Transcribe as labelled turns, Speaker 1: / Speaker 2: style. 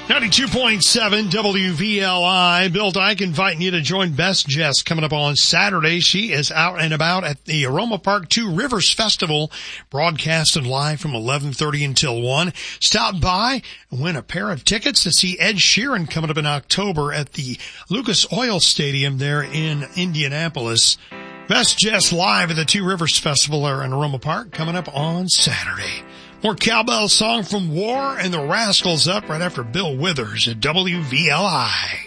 Speaker 1: 92.7 WVLI. Bill Dyke inviting you to join Best Jess coming up on Saturday. She is out and about at the Aroma Park Two Rivers Festival, broadcasting live from 11:30 until 1. Stop by and win a pair of tickets to see Ed Sheeran coming up in October at the Lucas Oil Stadium there in Indianapolis. Best Jess live at the Two Rivers Festival there in Aroma Park coming up on Saturday. More cowbell song from War and the Rascals up right after Bill Withers at WVLI.